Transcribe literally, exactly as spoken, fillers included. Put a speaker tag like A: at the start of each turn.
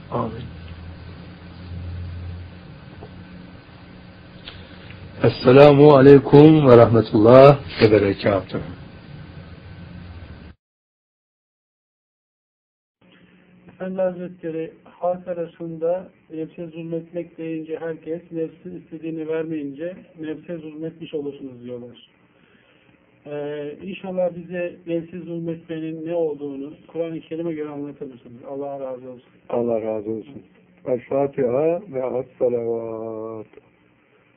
A: Amin. Esselamu aleyküm ve rahmetullah ve berekatuhu.
B: Efendi Hazretleri, halk arasında nefse zulmetmek deyince herkes, nefsin istediğini vermeyince nefse zulmetmiş olursunuz diyorlar. Ee, İnşallah bize nefsi zulmetmenin ne olduğunu Kur'an-ı Kerim'e göre anlatır mısınız? Allah razı olsun.
C: Allah razı olsun. El-Fatiha ve as-salavat.